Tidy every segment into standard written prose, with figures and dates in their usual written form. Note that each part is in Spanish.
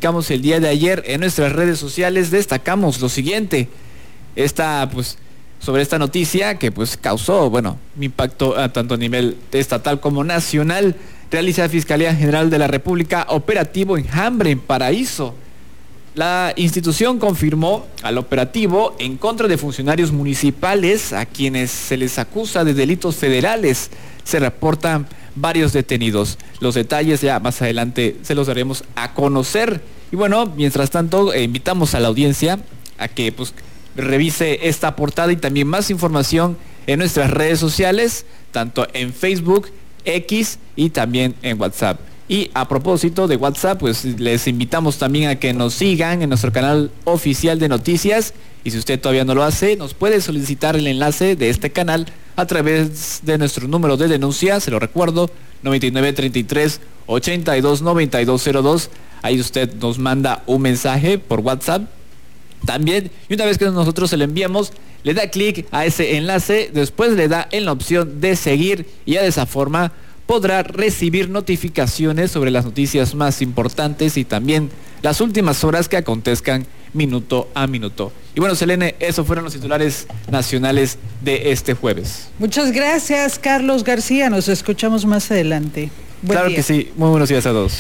publicamos el día de ayer en nuestras redes sociales, destacamos lo siguiente. Sobre esta noticia que causó, impacto tanto a nivel estatal como nacional. Realiza la Fiscalía General de la República operativo Enjambre en Paraíso. La institución confirmó al operativo en contra de funcionarios municipales a quienes se les acusa de delitos federales. Se reportan varios detenidos. Los detalles ya más adelante se los daremos a conocer. Y mientras tanto, invitamos a la audiencia a que revise esta portada y también más información en nuestras redes sociales, tanto en Facebook, X y también en WhatsApp. Y a propósito de WhatsApp, les invitamos también a que nos sigan en nuestro canal oficial de noticias, y si usted todavía no lo hace, nos puede solicitar el enlace de este canal a través de nuestro número de denuncia, se lo recuerdo, 9933-829202. Ahí usted nos manda un mensaje por WhatsApp también, y una vez que nosotros se lo enviamos, le da clic a ese enlace, después le da en la opción de seguir, y ya de esa forma podrá recibir notificaciones sobre las noticias más importantes y también las últimas horas que acontezcan minuto a minuto. Y Selene, esos fueron los titulares nacionales de este jueves. Muchas gracias, Carlos García. Nos escuchamos más adelante. Claro que sí, muy buenos días a todos.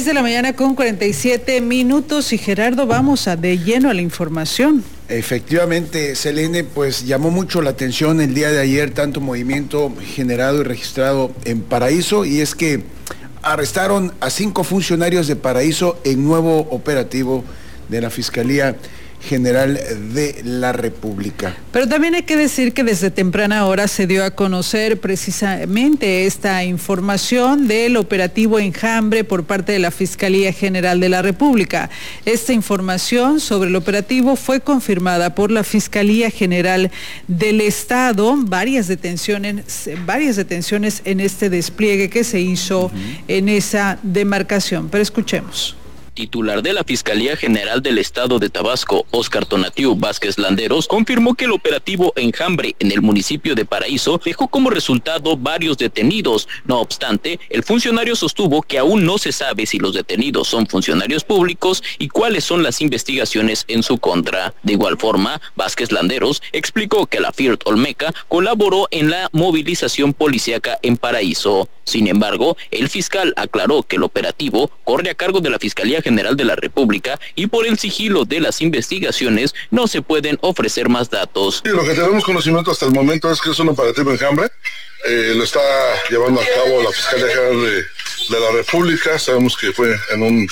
6:47 a.m. y Gerardo, vamos de lleno a la información. Efectivamente, Selene, llamó mucho la atención el día de ayer tanto movimiento generado y registrado en Paraíso, y es que arrestaron a 5 funcionarios de Paraíso en nuevo operativo de la Fiscalía General de la República. Pero también hay que decir que desde temprana hora se dio a conocer precisamente esta información del operativo Enjambre por parte de la Fiscalía General de la República. Esta información sobre el operativo fue confirmada por la Fiscalía General del Estado, varias detenciones en este despliegue que se hizo en esa demarcación. Pero escuchemos. Titular de la Fiscalía General del Estado de Tabasco, Óscar Tonatiu Vázquez Landeros, confirmó que el operativo Enjambre en el municipio de Paraíso dejó como resultado varios detenidos. No obstante, el funcionario sostuvo que aún no se sabe si los detenidos son funcionarios públicos y cuáles son las investigaciones en su contra. De igual forma, Vázquez Landeros explicó que la FIRT Olmeca colaboró en la movilización policíaca en Paraíso. Sin embargo, el fiscal aclaró que el operativo corre a cargo de la Fiscalía General de la República y por el sigilo de las investigaciones no se pueden ofrecer más datos. Sí, lo que tenemos conocimiento hasta el momento es que es un operativo Enjambre, lo está llevando a cabo la Fiscalía General de la República. Sabemos que fue en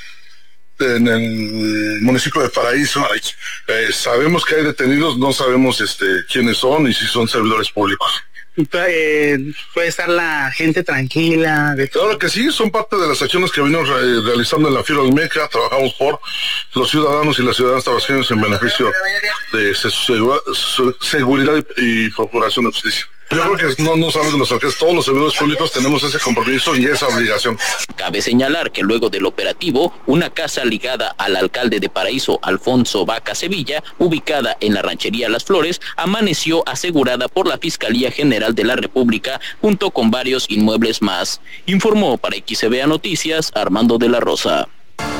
el municipio de Paraíso. Sabemos que hay detenidos, no sabemos quiénes son y si son servidores públicos. Puede estar la gente tranquila. Claro que sí, son parte de las acciones que venimos realizando en la FIRT Olmeca. Trabajamos por los ciudadanos y las ciudadanas tabasqueños en beneficio de su seguridad y procuración de justicia. Yo creo que no sabemos que todos los servidores públicos tenemos ese compromiso y esa obligación. Cabe señalar que luego del operativo, una casa ligada al alcalde de Paraíso, Alfonso Vaca Sevilla, ubicada en la ranchería Las Flores, amaneció asegurada por la Fiscalía General de la República junto con varios inmuebles más. Informó para XCBA Noticias Armando de la Rosa.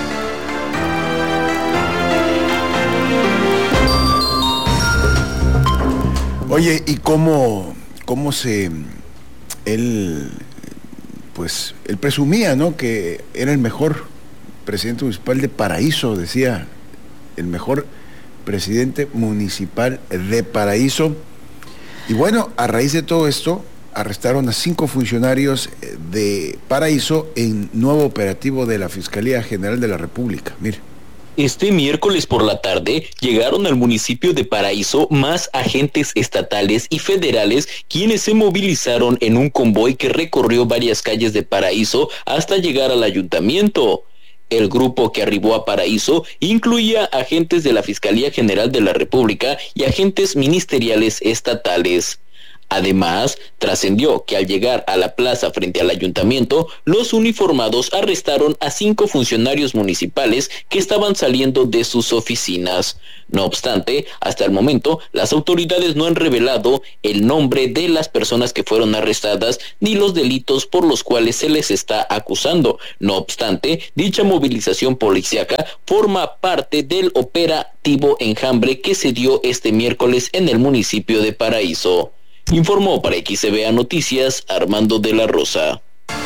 Oye, ¿y cómo él presumía, ¿no?, que era el mejor presidente municipal de Paraíso, decía, el mejor presidente municipal de Paraíso? Y a raíz de todo esto, arrestaron a 5 funcionarios de Paraíso en nuevo operativo de la Fiscalía General de la República. Mire. Este miércoles por la tarde llegaron al municipio de Paraíso más agentes estatales y federales, quienes se movilizaron en un convoy que recorrió varias calles de Paraíso hasta llegar al ayuntamiento. El grupo que arribó a Paraíso incluía agentes de la Fiscalía General de la República y agentes ministeriales estatales. Además, trascendió que al llegar a la plaza frente al ayuntamiento, los uniformados arrestaron a 5 funcionarios municipales que estaban saliendo de sus oficinas. No obstante, hasta el momento, las autoridades no han revelado el nombre de las personas que fueron arrestadas ni los delitos por los cuales se les está acusando. No obstante, dicha movilización policíaca forma parte del operativo Enjambre que se dio este miércoles en el municipio de Paraíso. Informó para XCBA Noticias Armando de la Rosa.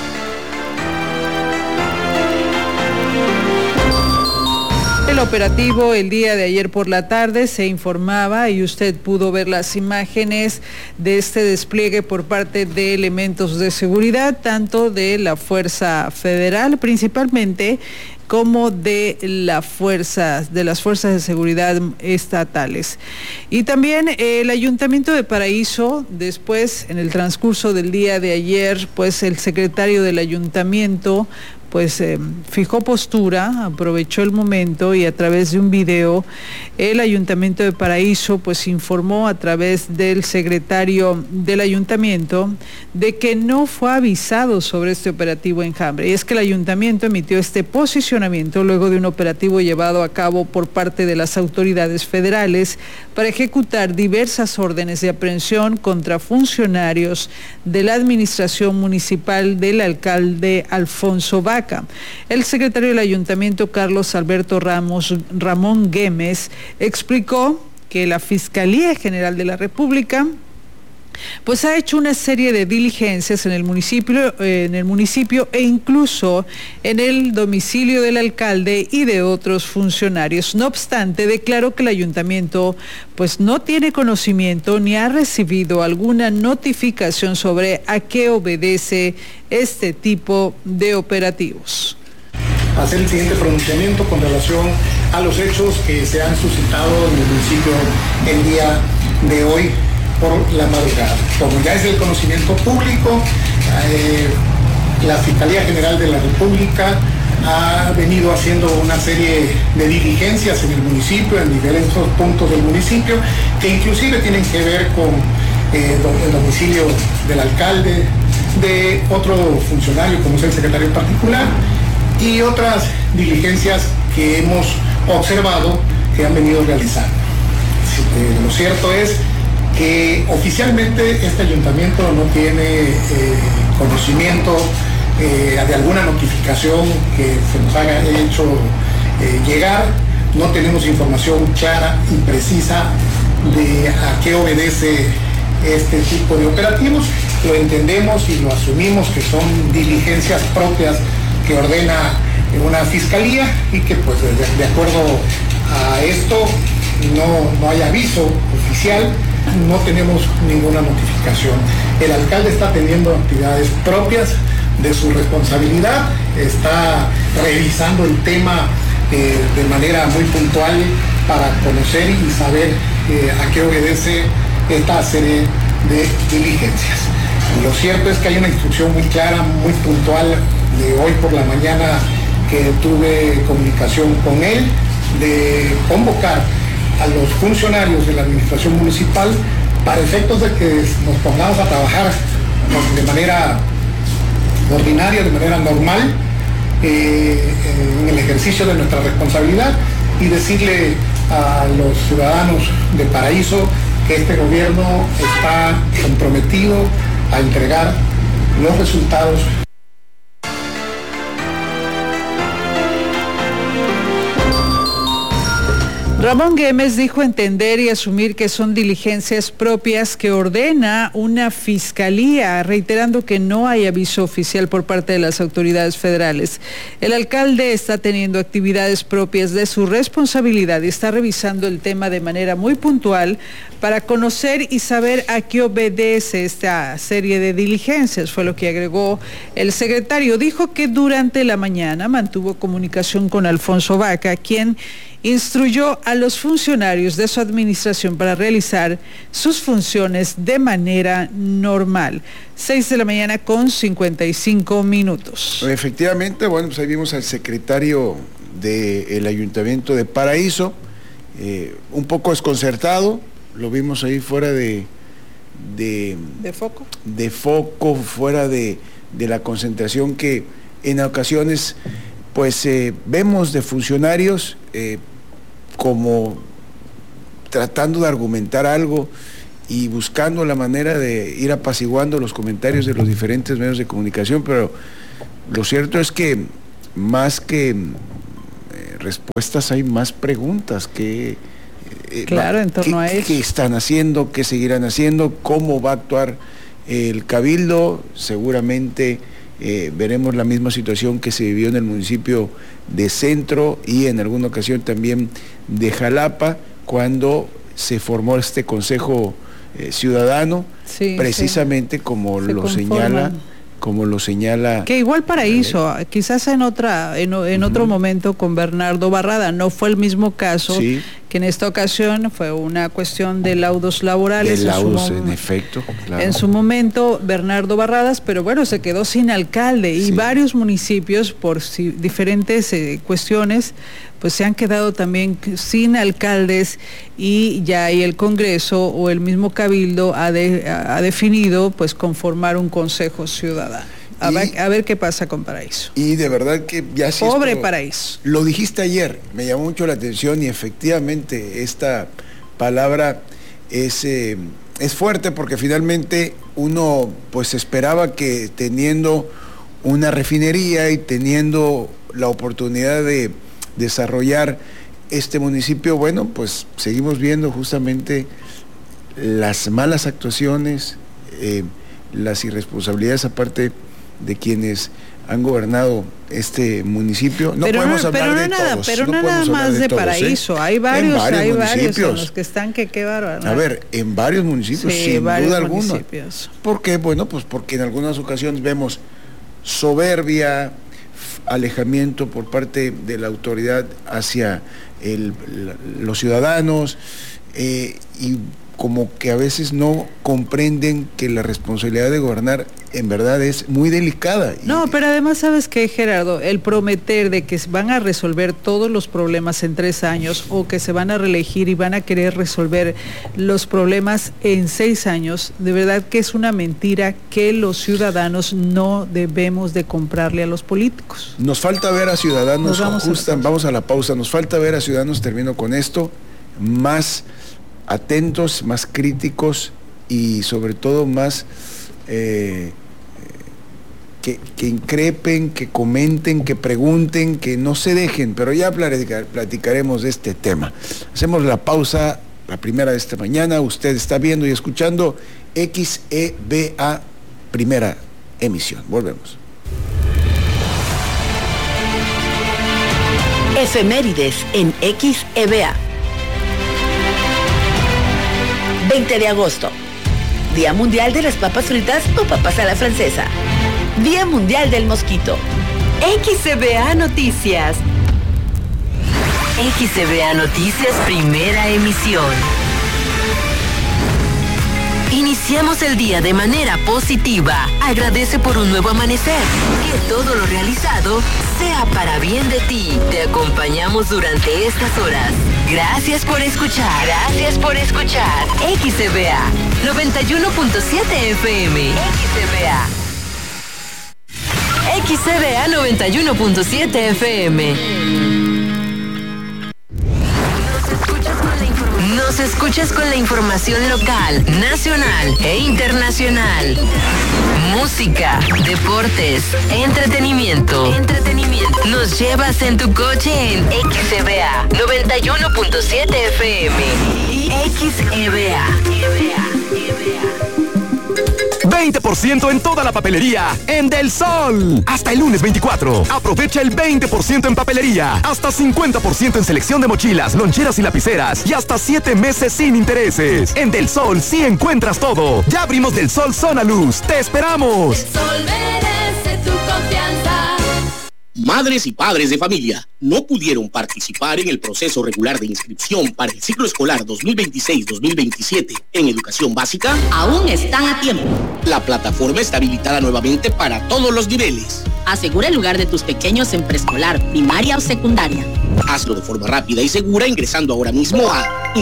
El operativo el día de ayer por la tarde se informaba y usted pudo ver las imágenes de este despliegue por parte de elementos de seguridad, tanto de la Fuerza Federal principalmente, como de las fuerzas de seguridad estatales. Y también el Ayuntamiento de Paraíso, después, en el transcurso del día de ayer, pues el secretario del Ayuntamiento fijó postura, aprovechó el momento y a través de un video el Ayuntamiento de Paraíso pues informó a través del secretario del Ayuntamiento de que no fue avisado sobre este operativo Enjambre. Y es que el Ayuntamiento emitió este posicionamiento luego de un operativo llevado a cabo por parte de las autoridades federales para ejecutar diversas órdenes de aprehensión contra funcionarios de la administración municipal del alcalde Alfonso Vaca. El secretario del Ayuntamiento, Carlos Alberto Ramón Güemes, explicó que la Fiscalía General de la República pues ha hecho una serie de diligencias en el municipio e incluso en el domicilio del alcalde y de otros funcionarios. No obstante, declaró que el ayuntamiento pues no tiene conocimiento ni ha recibido alguna notificación sobre a qué obedece este tipo de operativos. Hacer el siguiente pronunciamiento con relación a los hechos que se han suscitado en el municipio el día de hoy por la madrugada. Como ya es el conocimiento público, la Fiscalía General de la República ha venido haciendo una serie de diligencias en el municipio, en diferentes puntos del municipio, que inclusive tienen que ver con el domicilio del alcalde, de otro funcionario como es el secretario particular, y otras diligencias que hemos observado que han venido realizando. Lo cierto es que oficialmente este ayuntamiento no tiene conocimiento de alguna notificación que se nos haya hecho llegar. No tenemos información clara y precisa de a qué obedece este tipo de operativos. Lo entendemos y lo asumimos que son diligencias propias que ordena una fiscalía y que pues de acuerdo a esto no hay aviso oficial. No tenemos ninguna notificación. El alcalde está teniendo actividades propias de su responsabilidad, está revisando el tema de manera muy puntual para conocer y saber a qué obedece esta serie de diligencias. Lo cierto es que hay una instrucción muy clara, muy puntual de hoy por la mañana que tuve comunicación con él de convocar a los funcionarios de la administración municipal para efectos de que nos pongamos a trabajar de manera ordinaria, de manera normal, en el ejercicio de nuestra responsabilidad y decirle a los ciudadanos de Paraíso que este gobierno está comprometido a entregar los resultados. Ramón Güemes dijo entender y asumir que son diligencias propias que ordena una fiscalía, reiterando que no hay aviso oficial por parte de las autoridades federales. El alcalde está teniendo actividades propias de su responsabilidad y está revisando el tema de manera muy puntual para conocer y saber a qué obedece esta serie de diligencias, fue lo que agregó el secretario. Dijo que durante la mañana mantuvo comunicación con Alfonso Vaca, quien instruyó a los funcionarios de su administración para realizar sus funciones de manera normal. 6:55 a.m. Efectivamente, bueno, pues ahí vimos al secretario del Ayuntamiento de Paraíso, un poco desconcertado, lo vimos ahí fuera de foco, fuera de la concentración que en ocasiones pues vemos de funcionarios como tratando de argumentar algo y buscando la manera de ir apaciguando los comentarios de los diferentes medios de comunicación, pero lo cierto es que más que respuestas hay más preguntas que claro, en torno a eso. ¿Qué están haciendo? ¿Qué seguirán haciendo? ¿Cómo va a actuar el Cabildo? Seguramente veremos la misma situación que se vivió en el municipio de Centro y en alguna ocasión también de Jalapa, cuando se formó este Consejo Ciudadano, sí, precisamente sí, como lo señala. Que igual Paraíso, quizás en otro momento con Bernardo Barrada, no fue el mismo caso, sí, que en esta ocasión fue una cuestión de laudos laborales. De laudos, en efecto, claro. En su momento, Bernardo Barradas, pero bueno, se quedó sin alcalde y sí, varios municipios por diferentes cuestiones, pues se han quedado también sin alcaldes y ya ahí el Congreso o el mismo Cabildo ha definido pues conformar un Consejo Ciudadano. A ver qué pasa con Paraíso. Y de verdad que ya sí. Pobre Paraíso. Lo dijiste ayer, me llamó mucho la atención y efectivamente esta palabra es fuerte porque finalmente uno pues esperaba que teniendo una refinería y teniendo la oportunidad de desarrollar este municipio, bueno, pues seguimos viendo justamente las malas actuaciones, las irresponsabilidades aparte de quienes han gobernado este municipio. No podemos hablar de todos. Pero no nada más de Paraíso, hay varios en los que están que qué bárbaro. A ver, en varios municipios, sí, sin duda alguna. ¿Por qué? Bueno, pues porque en algunas ocasiones vemos soberbia, alejamiento por parte de la autoridad hacia los ciudadanos y como que a veces no comprenden que la responsabilidad de gobernar en verdad es muy delicada. No, pero además, ¿sabes qué, Gerardo? El prometer de que van a resolver todos los problemas en 3 años o que se van a reelegir y van a querer resolver los problemas en 6 años, de verdad que es una mentira que los ciudadanos no debemos de comprarle a los políticos. Nos falta ver a ciudadanos, vamos a la pausa, nos falta ver a ciudadanos, termino con esto, más atentos, más críticos y sobre todo más que increpen, que comenten, que pregunten, que no se dejen, pero ya platicaremos de este tema. Hacemos la pausa, la primera de esta mañana. Usted está viendo y escuchando XEBA, primera emisión. Volvemos. Efemérides en XEBA. 20 de agosto, Día Mundial de las Papas Fritas o Papas a la Francesa. Día Mundial del Mosquito. XEBA Noticias. XEBA Noticias, primera emisión. Iniciamos el día de manera positiva. Agradece por un nuevo amanecer. Que todo lo realizado sea para bien de ti. Te acompañamos durante estas horas. Gracias por escuchar. Gracias por escuchar. XEBA 91.7 FM. XEBA. XEBA 91.7 FM. Nos escuchas con la información local, nacional e internacional. Música, deportes, entretenimiento. Nos llevas en tu coche en XEBA 91.7 FM. XEBA. 20% en toda la papelería en Del Sol. Hasta el lunes 24. Aprovecha el 20% en papelería. Hasta 50% en selección de mochilas, loncheras y lapiceras. Y hasta 7 meses sin intereses. En Del Sol sí encuentras todo. Ya abrimos Del Sol Zona Luz. ¡Te esperamos! El Sol merece tu confianza. Madres y padres de familia no pudieron participar en el proceso regular de inscripción para el ciclo escolar 2026-2027 en educación básica. Aún están a tiempo. La plataforma está habilitada nuevamente para todos los niveles. Asegura el lugar de tus pequeños en preescolar, primaria o secundaria. Hazlo de forma rápida y segura ingresando ahora mismo a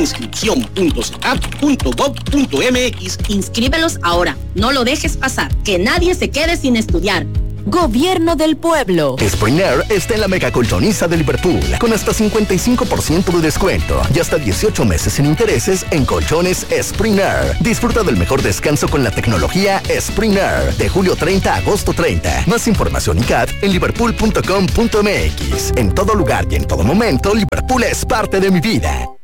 inscripción.cetap.gov.mx. Inscríbelos ahora. No lo dejes pasar. Que nadie se quede sin estudiar. Gobierno del Pueblo. Spring Air está en la mega colchoniza de Liverpool con hasta 55% de descuento y hasta 18 meses sin intereses en colchones Spring Air. Disfruta del mejor descanso con la tecnología Spring Air de julio 30 a agosto 30. Más información y CAT en liverpool.com.mx. En todo lugar y en todo momento, Liverpool es parte de mi vida.